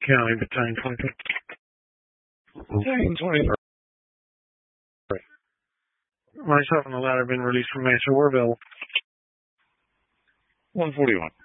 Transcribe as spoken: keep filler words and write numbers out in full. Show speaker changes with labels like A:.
A: County, Battalion twenty-three. Battalion twenty-three. Myself and the latter have been released from Mesa Warville.
B: one forty-one.